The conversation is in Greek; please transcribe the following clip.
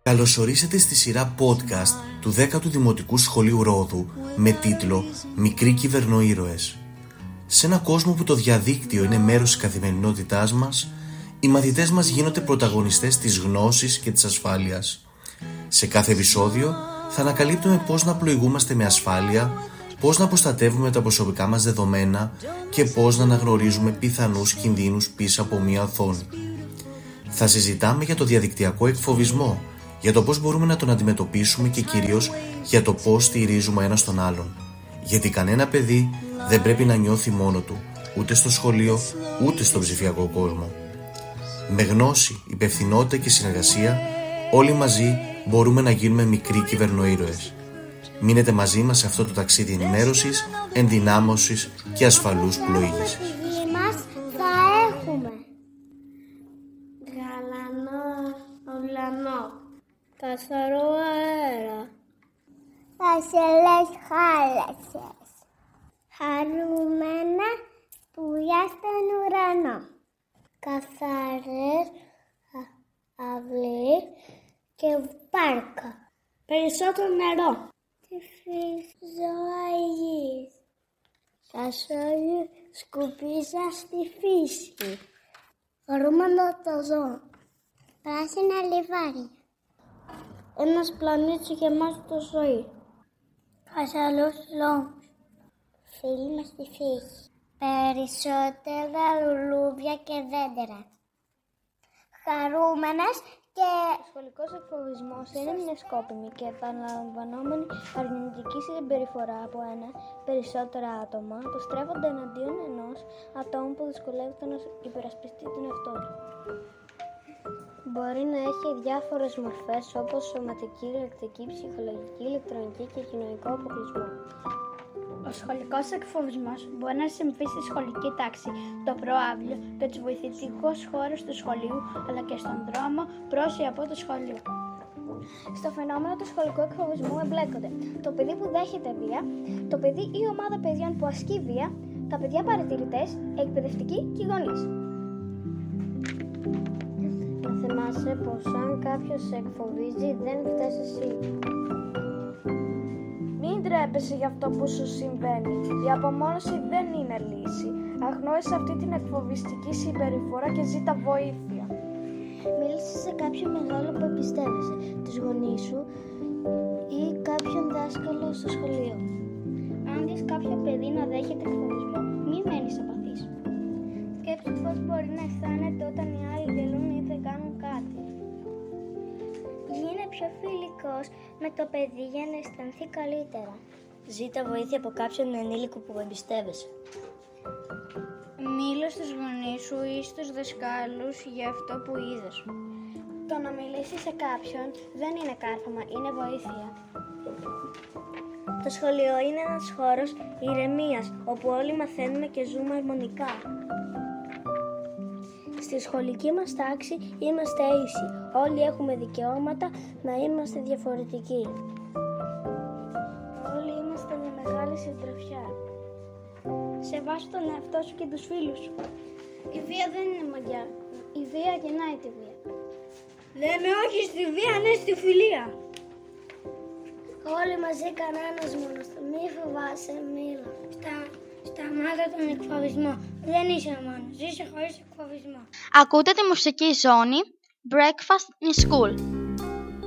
Καλωσορίσατε στη σειρά podcast του 10ου Δημοτικού Σχολείου Ρόδου με τίτλο «Μικροί Κυβερνοήρωες». Σε ένα κόσμο που το διαδίκτυο είναι μέρος της καθημερινότητάς μας, οι μαθητές μας γίνονται πρωταγωνιστές της γνώσης και της ασφάλειας. Σε κάθε επεισόδιο θα ανακαλύπτουμε πώς να πλοηγούμαστε με ασφάλεια, πώς να προστατεύουμε τα προσωπικά μας δεδομένα και πώς να αναγνωρίζουμε πιθανούς κινδύνους πίσω από μία οθόνη. Θα συζητάμε για το διαδικτυακό εκφοβισμό, για το πώς μπορούμε να τον αντιμετωπίσουμε και κυρίως για το πώς στηρίζουμε ένας τον άλλον. Γιατί κανένα παιδί δεν πρέπει να νιώθει μόνο του, ούτε στο σχολείο, ούτε στον ψηφιακό κόσμο. Με γνώση, υπευθυνότητα και συνεργασία, όλοι μαζί μπορούμε να γίνουμε μικροί κυβερνοήρωες. Μείνετε μαζί μας σε αυτό το ταξίδι ενημέρωσης, ενδυνάμωσης και ασφαλούς πλοήγησης. Καθαρό αέρα, ασελές χάλασες, χαρούμενα πουλιά στον ουρανό, καθαρές αυλή και πάρκα, περισσότερο νερό, τη ζωής, κασόλι σκουπίζα στη φύση, χαρούμενο το ζώο, πράσινα λιβάρια. Ένας πλανήτης γεμάτος ζωή. Ασφαλούς λόγους. Φίλοι μας στη φύση. Περισσότερα λουλούδια και δέντρα. Χαρούμενες και... Ο σχολικός εκφοβισμός είναι μια σκόπιμη και επαναλαμβανόμενη αρνητική συμπεριφορά από ένα περισσότερα άτομα που στρέφονται εναντίον ενός ατόμου που δυσκολεύεται να υπερασπιστεί τον εαυτό του. Μπορεί να έχει διάφορες μορφές όπως σωματική, ηλεκτρική, ψυχολογική, ηλεκτρονική και κοινωνικό αποκλεισμό. Ο σχολικός εκφοβισμός μπορεί να συμβεί στη σχολική τάξη, το προαύλιο και τους βοηθητικούς χώρους του σχολείου, αλλά και στον δρόμο προς ή από το σχολείο. Στο φαινόμενο του σχολικού εκφοβισμού εμπλέκονται το παιδί που δέχεται βία, το παιδί ή ομάδα παιδιών που ασκεί βία, τα παιδιά παρατηρητές, εκπαιδευτικοί και οι γονείς. Θυμάσαι πως αν κάποιος σε εκφοβίζει δεν φταίς εσύ. Μην τρέπεσαι για αυτό που σου συμβαίνει. Η απομόνωση δεν είναι λύση. Αγνόησε αυτή την εκφοβιστική συμπεριφορά και ζήτα βοήθεια. Μίλησε σε κάποιον μεγάλο που εμπιστεύεσαι, τους γονείς σου ή κάποιον δάσκαλο στο σχολείο. Αν δεις κάποιο παιδί να δέχεται εκφοβισμό, μην μένεις απαθής. Σκέψου πώς μπορεί να αισθάνεται όταν οι άλλοι γελούν ή δεν κάνουν κάτι. Γίνε πιο φιλικός με το παιδί για να αισθανθεί καλύτερα. Ζήτα βοήθεια από κάποιον ενήλικο που εμπιστεύεσαι. Μίλα στους γονείς σου ή στους δασκάλους για αυτό που είδες. Το να μιλήσεις σε κάποιον δεν είναι κάρφωμα, είναι βοήθεια. Το σχολείο είναι ένας χώρος ηρεμίας, όπου όλοι μαθαίνουμε και ζούμε αρμονικά. Στη σχολική μας τάξη είμαστε ίσοι. Όλοι έχουμε δικαιώματα να είμαστε διαφορετικοί. Όλοι είμαστε μια μεγάλη συντροφιά. Σεβάσου τον εαυτό σου και τους φίλους σου. Η βία δεν είναι μαγιά. Η βία γεννάει τη βία. Λέμε όχι στη βία, ναι στη φιλία. Όλοι μαζί, κανένας μόνος του. Μη φοβάσαι, μίλα. Σταμάτα τον εκφοβισμό. Δεν είσαι μόνος. Ζήσε χωρίς εκφοβισμό. Ακούτε τη μουσική ζώνη Breakfast in School.